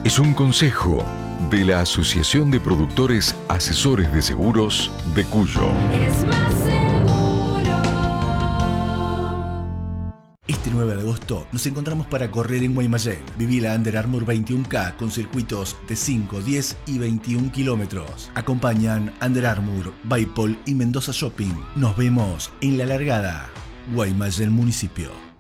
es un consejo de la Asociación de Productores Asesores de Seguros de Cuyo. Es más seguro. Este 9 de agosto nos encontramos para correr en Guaymallén. Viví la Under Armour 21K con circuitos de 5, 10 y 21 kilómetros. Acompañan Under Armour, Baipol y Mendoza Shopping. Nos vemos en la largada. Guaymallén Municipio.